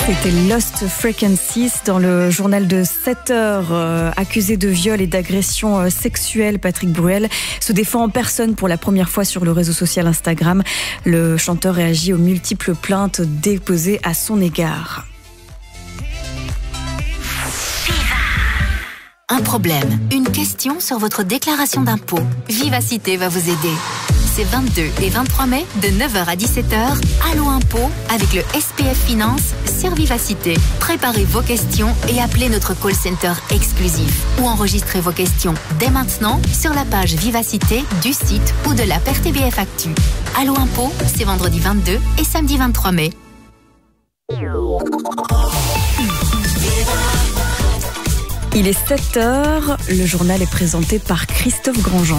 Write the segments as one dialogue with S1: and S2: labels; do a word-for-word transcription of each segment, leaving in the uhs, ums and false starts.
S1: C'était Lost Frequencies dans le journal de sept heures. Euh, accusé de viol et d'agression euh, sexuelle, Patrick Bruel se défend en personne pour la première fois sur le réseau social Instagram. Le chanteur réagit aux multiples plaintes déposées à son égard.
S2: Un problème, une question sur votre déclaration d'impôt. Vivacité va vous aider. C'est vingt-deux et vingt-trois mai, de neuf heures à dix-sept heures, Allo Impôt avec le S P F Finance sur Vivacité. Préparez vos questions et appelez notre call center exclusif. Ou enregistrez vos questions dès maintenant sur la page Vivacité du site ou de l'app R T B F Actu. Allo Impôt, c'est vendredi vingt-deux et samedi vingt-trois mai.
S1: Il est sept heures, le journal est présenté par Christophe Grandjean.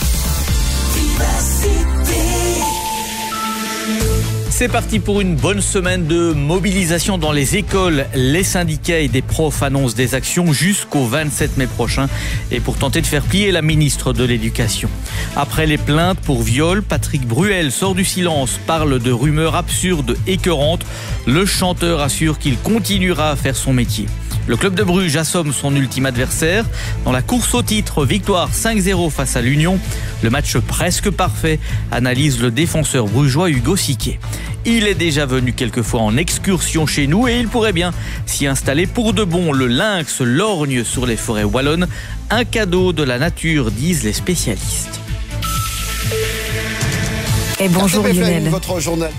S3: C'est parti pour une bonne semaine de mobilisation dans les écoles. Les syndicats et des profs annoncent des actions jusqu'au vingt-sept mai prochain et pour tenter de faire plier la ministre de l'Éducation. Après les plaintes pour viol, Patrick Bruel sort du silence, parle de rumeurs absurdes, écœurantes. Le chanteur assure qu'il continuera à faire son métier. Le club de Bruges assomme son ultime adversaire. Dans la course au titre, victoire cinq zéro face à l'Union. Le match presque parfait, analyse le défenseur brugeois Hugo Siquet. Il est déjà venu quelques fois en excursion chez nous et il pourrait bien s'y installer pour de bon. Le lynx lorgne sur les forêts wallonnes. Un cadeau de la nature, disent les spécialistes.
S1: Et bonjour Lionel.
S4: Votre journal.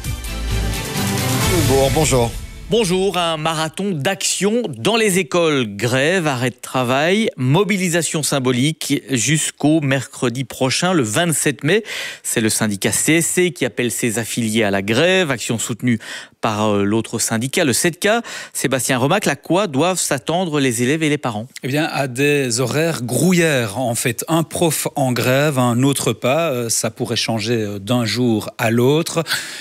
S4: Bon, bonjour.
S3: Bonjour, un marathon d'action dans les écoles. Grève, arrêt de travail, mobilisation symbolique jusqu'au mercredi prochain, le vingt-sept mai. C'est le syndicat C S C qui appelle ses affiliés à la grève, action soutenue par l'autre syndicat, le sept K. Sébastien Remacle, à quoi doivent s'attendre les élèves et les parents ?
S5: Eh bien, à des horaires grouillères. En fait, un prof en grève, un autre pas. Ça pourrait changer d'un jour à l'autre.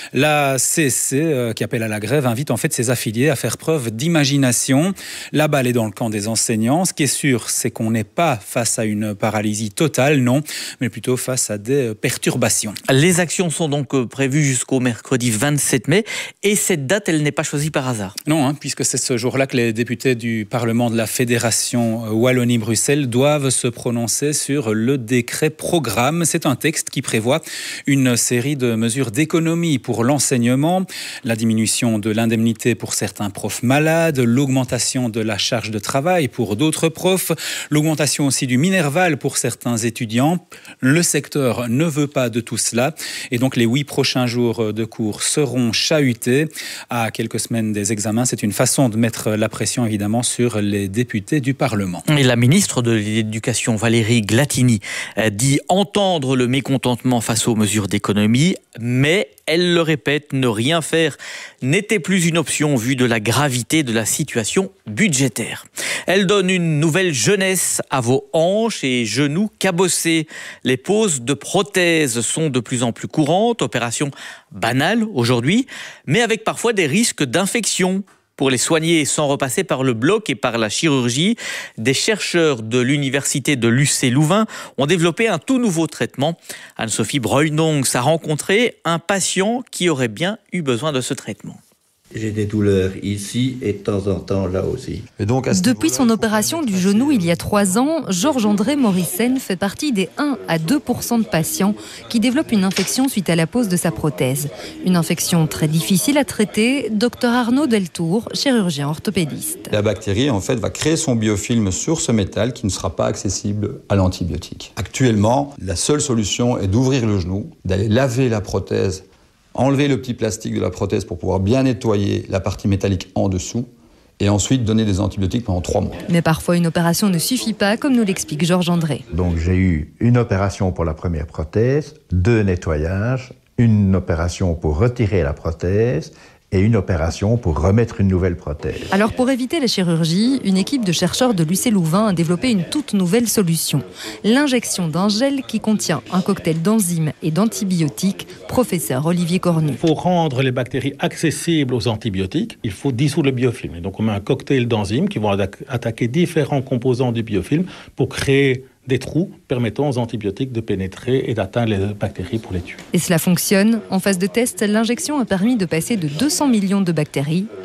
S5: La C S C, qui appelle à la grève, invite en fait ses affiliés à faire preuve d'imagination. La balle est dans le camp des enseignants. Ce qui est sûr, c'est qu'on n'est pas face à une paralysie totale, non, mais plutôt face à des perturbations.
S3: Les actions sont donc prévues jusqu'au mercredi vingt-sept mai et cette date, elle n'est pas choisie par hasard.
S5: Non, hein, puisque c'est ce jour-là que les députés du Parlement de la Fédération Wallonie-Bruxelles doivent se prononcer sur le décret programme. C'est un texte qui prévoit une série de mesures d'économie pour l'enseignement, la diminution de l'indemnité pour certains profs malades, l'augmentation de la charge de travail pour d'autres profs, l'augmentation aussi du minerval pour certains étudiants. Le secteur ne veut pas de tout cela et donc les huit prochains jours de cours seront chahutés. À quelques semaines des examens, c'est une façon de mettre la pression évidemment sur les députés du Parlement.
S3: Et la ministre de l'Éducation, Valérie Glatini, dit entendre le mécontentement face aux mesures d'économie, mais elle le répète, ne rien faire n'était plus une option vu de la gravité de la situation budgétaire. Elle donne une nouvelle jeunesse à vos hanches et genoux cabossés. Les poses de prothèses sont de plus en plus courantes, opération banale aujourd'hui, mais avec parfois des risques d'infection. Pour les soigner sans repasser par le bloc et par la chirurgie, des chercheurs de l'université de l'U C Louvain ont développé un tout nouveau traitement. Anne-Sophie Breunongs a rencontré un patient qui aurait bien eu besoin de ce traitement.
S6: J'ai des douleurs ici et de temps en temps là aussi.
S7: Et donc,
S8: Depuis son opération du genou il y a trois ans, Georges-André Morissen fait partie des un à deux pour cent de patients qui développent une infection suite à la pose de sa prothèse. Une infection très difficile à traiter. Docteur Arnaud Deltour, chirurgien orthopédiste.
S7: La bactérie en fait va créer son biofilm sur ce métal qui ne sera pas accessible à l'antibiotique. Actuellement, la seule solution est d'ouvrir le genou, d'aller laver la prothèse, enlever le petit plastique de la prothèse pour pouvoir bien nettoyer la partie métallique en dessous et ensuite donner des antibiotiques pendant trois mois.
S8: Mais parfois une opération ne suffit pas, comme nous l'explique Georges-André.
S9: Donc j'ai eu une opération pour la première prothèse, deux nettoyages, une opération pour retirer la prothèse et une opération pour remettre une nouvelle prothèse.
S8: Alors pour éviter la chirurgie, une équipe de chercheurs de l'U C Louvain a développé une toute nouvelle solution. L'injection d'un gel qui contient un cocktail d'enzymes et d'antibiotiques. Professeur Olivier Cornu.
S10: Pour rendre les bactéries accessibles aux antibiotiques, il faut dissoudre le biofilm. Et donc on met un cocktail d'enzymes qui vont attaquer différents composants du biofilm pour créer des trous permettant aux antibiotiques de pénétrer et d'atteindre les bactéries pour les tuer.
S8: Et cela fonctionne. En phase de test, l'injection a permis de passer de deux cents millions de bactéries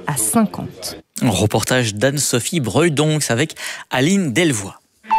S8: à cinquante.
S3: Un reportage d'Anne-Sophie Breudonx avec Aline Delvoye.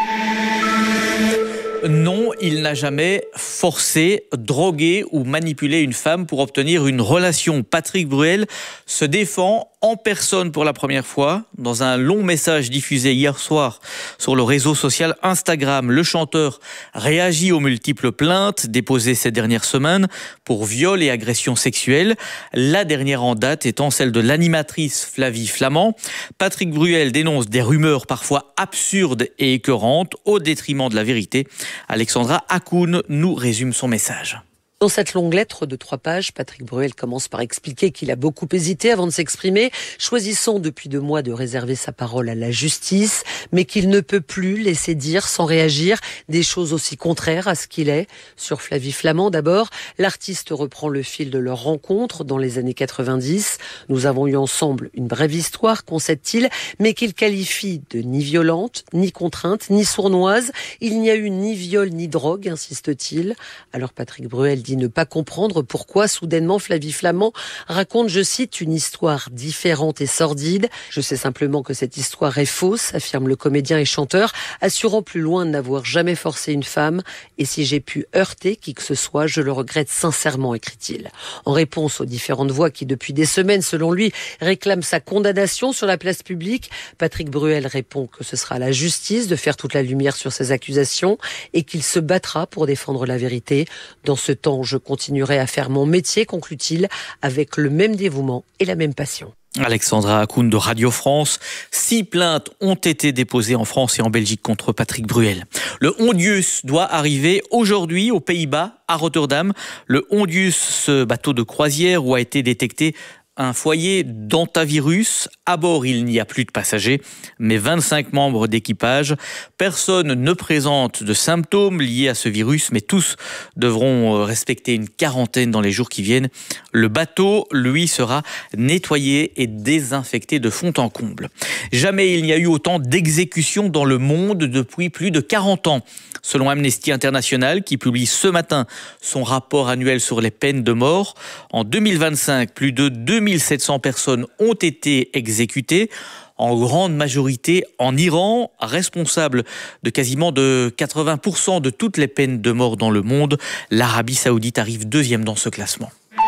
S3: Non, il n'a jamais forcé, drogué ou manipulé une femme pour obtenir une relation. Patrick Bruel se défend en personne pour la première fois. Dans un long message diffusé hier soir sur le réseau social Instagram, le chanteur réagit aux multiples plaintes déposées ces dernières semaines pour viol et agression sexuelle. La dernière en date étant celle de l'animatrice Flavie Flament. Patrick Bruel dénonce des rumeurs parfois absurdes et écœurantes au détriment de la vérité. Alexandra Hakoun nous résume son message.
S4: Dans cette longue lettre de trois pages, Patrick Bruel commence par expliquer qu'il a beaucoup hésité avant de s'exprimer, choisissant depuis deux mois de réserver sa parole à la justice, mais qu'il ne peut plus laisser dire sans réagir des choses aussi contraires à ce qu'il est. Sur Flavie Flament d'abord, l'artiste reprend le fil de leur rencontre dans les années quatre-vingt-dix. Nous avons eu ensemble une brève histoire, concède-t-il, mais qu'il qualifie de ni violente, ni contrainte, ni sournoise. Il n'y a eu ni viol ni drogue, insiste-t-il. Alors Patrick Bruel dit ne pas comprendre pourquoi soudainement Flavie Flament raconte, je cite, une histoire différente et sordide. Je sais simplement que cette histoire est fausse, affirme le comédien et chanteur, assurant plus loin de n'avoir jamais forcé une femme. Et si j'ai pu heurter qui que ce soit, je le regrette sincèrement, écrit-il. En réponse aux différentes voix qui depuis des semaines, selon lui, réclament sa condamnation sur la place publique, Patrick Bruel répond que ce sera à la justice de faire toute la lumière sur ces accusations et qu'il se battra pour défendre la vérité. Dans ce temps, je continuerai à faire mon métier, conclut-il, avec le même dévouement et la même passion.
S3: Alexandra Hakoun de Radio France. Six plaintes ont été déposées en France et en Belgique contre Patrick Bruel. Le Hondius doit arriver aujourd'hui aux Pays-Bas, à Rotterdam. Le Hondius, ce bateau de croisière où a été détecté un foyer d'hantavirus. À bord, il n'y a plus de passagers, mais vingt-cinq membres d'équipage. Personne ne présente de symptômes liés à ce virus, mais tous devront respecter une quarantaine dans les jours qui viennent. Le bateau, lui, sera nettoyé et désinfecté de fond en comble. Jamais il n'y a eu autant d'exécutions dans le monde depuis plus de quarante ans. Selon Amnesty International, qui publie ce matin son rapport annuel sur les peines de mort, en deux mille vingt-cinq, plus de deux mille sept cents personnes ont été exécutées, en grande majorité en Iran, responsable de quasiment de quatre-vingts pour cent de toutes les peines de mort dans le monde. L'Arabie Saoudite arrive deuxième dans ce classement.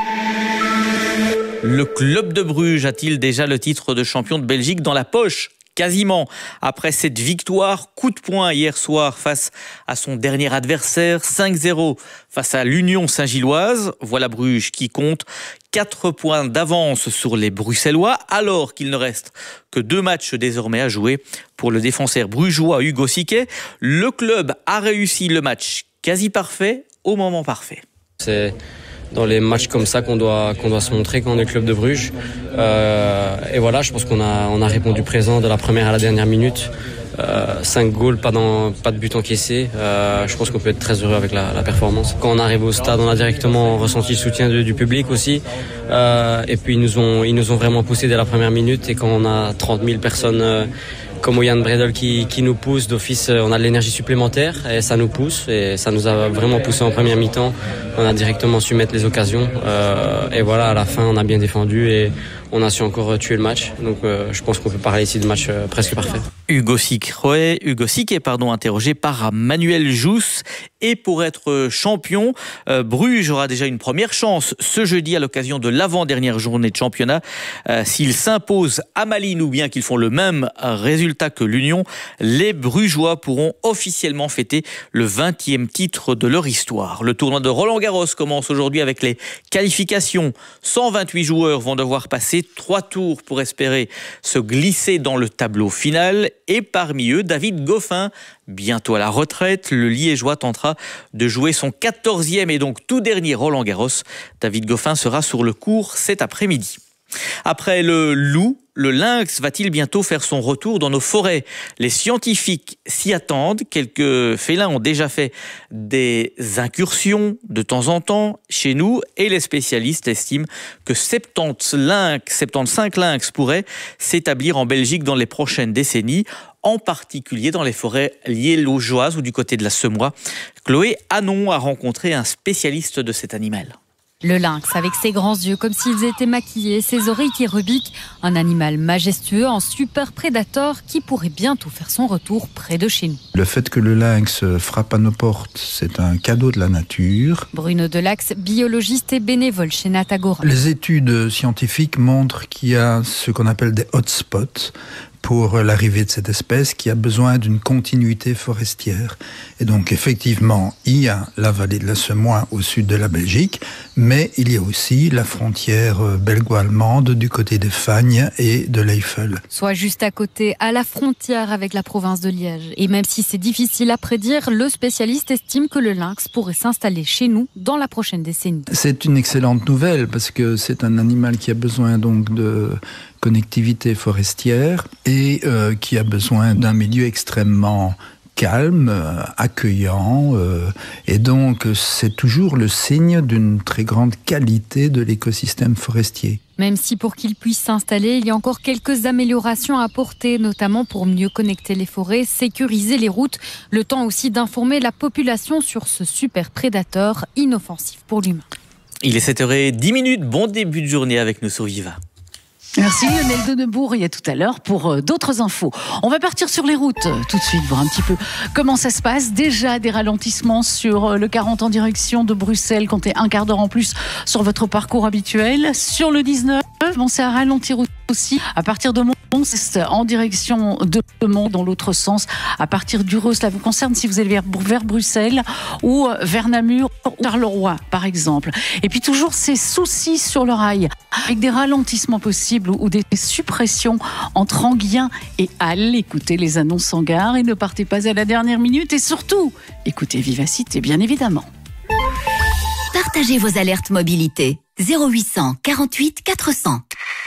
S3: Le club de Bruges a-t-il déjà le titre de champion de Belgique dans la poche ? Quasiment. Après cette victoire, coup de poing hier soir face à son dernier adversaire, cinq zéro face à l'Union Saint-Gilloise. Voilà Bruges qui compte quatre points d'avance sur les Bruxellois, alors qu'il ne reste que deux matchs désormais à jouer pour le défenseur brugeois Hugo Siquet. Le club a réussi le match quasi parfait au moment parfait. C'est dans les matchs comme ça qu'on doit, qu'on doit se montrer quand on est club de Bruges. Euh, et voilà, je pense qu'on a, on a répondu présent de la première à la dernière minute. Euh, cinq goals, pas, dans, pas de but encaissé. Euh, je pense qu'on peut être très heureux avec la, la performance. Quand on arrive au stade, on a directement ressenti le soutien de, du public aussi. Euh, et puis ils nous, ont, ils nous ont vraiment poussé dès la première minute. Et quand on a trente mille personnes euh, comme Yann Bredel qui, qui nous poussent d'office, on a de l'énergie supplémentaire et ça nous pousse. Et ça nous a vraiment poussé en première mi-temps. On a directement su mettre les occasions. Euh, et voilà, à la fin, on a bien défendu et on a su encore tuer le match. Donc euh, je pense qu'on peut parler ici de match euh, presque parfait. Hugo Siquet, Hugo Siquet, pardon, interrogé par Manuel Jousse. Et pour être champion, euh, Bruges aura déjà une première chance ce jeudi à l'occasion de l'avant-dernière journée de championnat. Euh, s'ils s'imposent à Malines ou bien qu'ils font le même résultat que l'Union, les Brugeois pourront officiellement fêter le vingtième titre de leur histoire. Le tournoi de Roland-Garros commence aujourd'hui avec les qualifications. cent vingt-huit joueurs vont devoir passer trois tours pour espérer se glisser dans le tableau final. Et parmi eux, David Goffin, bientôt à la retraite, le Liégeois tentera de jouer son quatorzième et donc tout dernier Roland-Garros. David Goffin sera sur le court cet après-midi. Après le loup, le lynx va-t-il bientôt faire son retour dans nos forêts ? Les scientifiques s'y attendent. Quelques félins ont déjà fait des incursions de temps en temps chez nous et les spécialistes estiment que soixante-dix lynx, soixante-quinze lynx pourraient s'établir en Belgique dans les prochaines décennies, en particulier dans les forêts liégeoises ou du côté de la Semois. Chloé Hanon a rencontré un spécialiste de cet animal.
S8: Le lynx, avec ses grands yeux comme s'ils étaient maquillés, ses oreilles qui rebiquent, un animal majestueux, un super prédateur qui pourrait bientôt faire son retour près de chez nous.
S11: Le fait que le lynx frappe à nos portes, c'est un cadeau de la nature.
S8: Bruno Delax, biologiste et bénévole chez Natagora.
S11: Les études scientifiques montrent qu'il y a ce qu'on appelle des hotspots pour l'arrivée de cette espèce qui a besoin d'une continuité forestière. Et donc effectivement, il y a la vallée de la Semois au sud de la Belgique, mais il y a aussi la frontière belgo-allemande du côté des Fagnes et de l'Eifel.
S8: Soit juste à côté, à la frontière avec la province de Liège. Et même si c'est difficile à prédire, le spécialiste estime que le lynx pourrait s'installer chez nous dans la prochaine décennie.
S11: C'est une excellente nouvelle parce que c'est un animal qui a besoin donc de connectivité forestière et euh, qui a besoin d'un milieu extrêmement calme, euh, accueillant, euh, et donc c'est toujours le signe d'une très grande qualité de l'écosystème forestier.
S8: Même si pour qu'il puisse s'installer, il y a encore quelques améliorations à apporter, notamment pour mieux connecter les forêts, sécuriser les routes, le temps aussi d'informer la population sur ce super prédateur inoffensif pour l'humain.
S3: Il est sept heures dix, bon début de journée avec nous sur Viva.
S12: Merci Lionel Denebourg, il y a tout à l'heure pour d'autres infos. On va partir sur les routes tout de suite, voir un petit peu comment ça se passe. Déjà des ralentissements sur le quarante en direction de Bruxelles, comptez un quart d'heure en plus sur votre parcours habituel. Sur le dix-neuf, commencez à ralentir aussi à partir de Mons en direction de Mons dans l'autre sens, à partir d'Ureux. Cela vous concerne si vous allez vers, vers Bruxelles ou vers Namur ou Charleroi par exemple. Et puis toujours ces soucis sur le rail avec des ralentissements possibles ou des suppressions entre Anguien et Halle. Écoutez les annonces en gare et ne partez pas à la dernière minute et surtout écoutez Vivacité bien évidemment.
S2: Partagez vos alertes mobilité zéro huit cent quarante-huit quatre cents.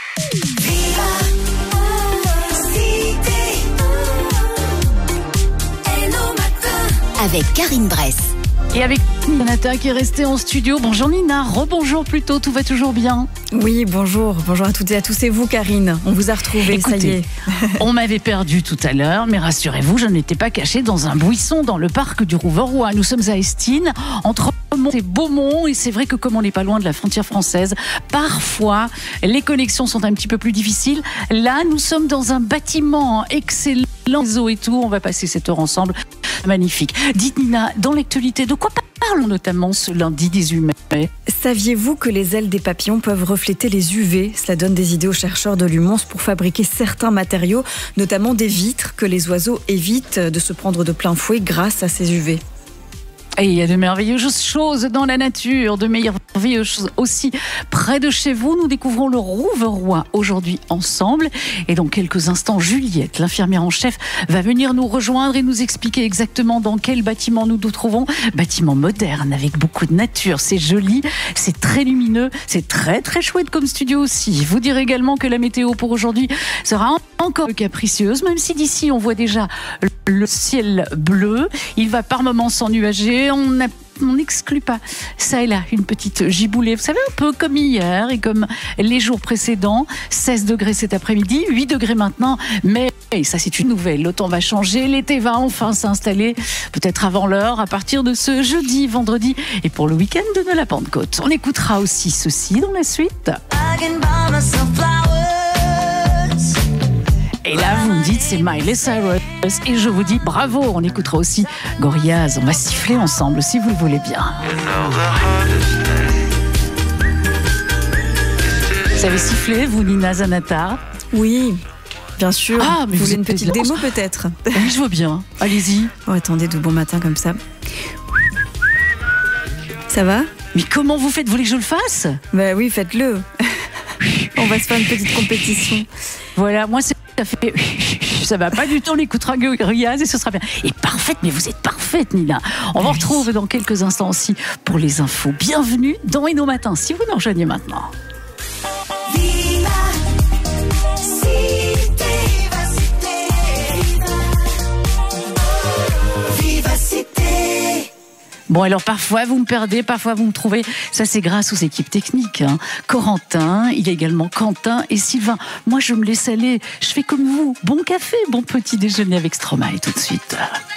S2: Avec Karine Bress.
S12: Et avec Nina qui est restée en studio. Bonjour Nina, rebonjour plutôt, tout va toujours bien?
S1: Oui, bonjour, bonjour à toutes et à tous. Et vous Karine, on vous a retrouvé,
S12: Écoutez,
S1: ça y est.
S12: On m'avait perdu tout à l'heure, mais rassurez-vous, je n'étais pas cachée dans un buisson dans le parc du Rouveroy. Nous sommes à Estine, entre Mont et Beaumont, et c'est vrai que comme on n'est pas loin de la frontière française, parfois les connexions sont un petit peu plus difficiles. Là, nous sommes dans un bâtiment excellent, réseau et tout, on va passer cette heure ensemble. Magnifique. Dites Nina, dans l'actualité, de quoi parlons notamment ce lundi dix-huit mai?
S1: Saviez-vous que les ailes des papillons peuvent refléter les U V? Cela donne des idées aux chercheurs de l'U M O N S pour fabriquer certains matériaux, notamment des vitres que les oiseaux évitent de se prendre de plein fouet grâce à ces U V.
S12: Et il y a de merveilleuses choses dans la nature, de merveilleuses choses aussi près de chez vous. Nous découvrons le Rouveroy aujourd'hui ensemble. Et dans quelques instants, Juliette, l'infirmière en chef, va venir nous rejoindre et nous expliquer exactement dans quel bâtiment nous nous trouvons. Bâtiment moderne avec beaucoup de nature. C'est joli, c'est très lumineux, c'est très très chouette comme studio aussi. Vous direz également que la météo pour aujourd'hui sera encore capricieuse, même si d'ici on voit déjà le ciel bleu. Il va par moments s'ennuager. On n'a on n'exclut pas ça et là une petite giboulée, vous savez, un peu comme hier et comme les jours précédents. Seize degrés cet après-midi, huit degrés maintenant, mais et ça c'est une nouvelle, le temps va changer, l'été va enfin s'installer, peut-être avant l'heure, à partir de ce jeudi, vendredi et pour le week-end de la Pentecôte. On écoutera aussi ceci dans la suite. Et là, vous me dites, c'est Miley Cyrus. Et je vous dis bravo. On écoutera aussi Gorillaz. On va siffler ensemble, si vous le voulez bien. Vous savez siffler, vous, Nina Zanata?
S1: Oui, bien sûr.
S12: Ah, mais
S1: vous
S12: vous
S1: voulez une
S12: êtes
S1: petite
S12: là.
S1: démo peut-être?
S12: Oui, je veux bien. Allez-y.
S1: Oh, attendez, de bon matin comme ça. Ça va?
S12: Mais comment vous faites? Vous voulez que je le fasse?
S1: Bah oui, faites-le. On va se faire une petite compétition.
S12: Voilà, moi c'est ça fait ça va pas du tout, on écoutera Gorillaz et ce sera bien. Et parfaite, mais vous êtes parfaite Nina. On vous retrouve dans quelques instants aussi pour les infos. Bienvenue dans Héno Matin, si vous nous rejoignez maintenant. Bon, alors parfois vous me perdez, parfois vous me trouvez. Ça, c'est grâce aux équipes techniques. Hein. Corentin, il y a également Quentin et Sylvain. Moi, je me laisse aller. Je fais comme vous. Bon café, bon petit déjeuner avec Stromae tout de suite.